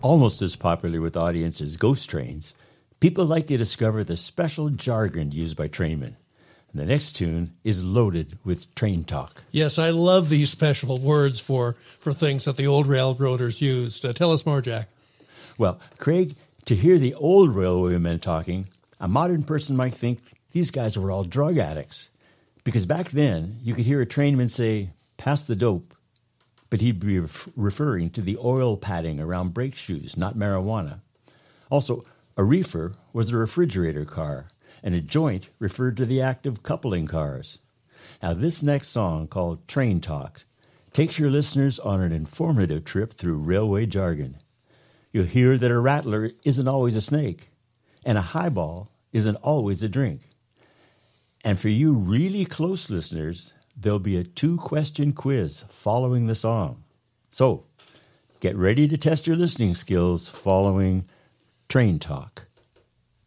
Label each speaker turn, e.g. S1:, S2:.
S1: Almost as popular with audiences as ghost trains, people like to discover the special jargon used by trainmen. And the next tune is loaded with train talk.
S2: Yes, I love these special words for things that the old railroaders used. Tell us more, Jack.
S1: Well, Craig, to hear the old railwaymen talking, a modern person might think these guys were all drug addicts. Because back then, you could hear a trainman say, "Pass the dope," but he'd be referring to the oil padding around brake shoes, not marijuana. Also, a reefer was a refrigerator car, and a joint referred to the act of coupling cars. Now, this next song, called Train Talk, takes your listeners on an informative trip through railway jargon. You'll hear that a rattler isn't always a snake, and a highball isn't always a drink. And for you really close listeners, there'll be a 2-question quiz following the song. So, get ready to test your listening skills following Train Talk.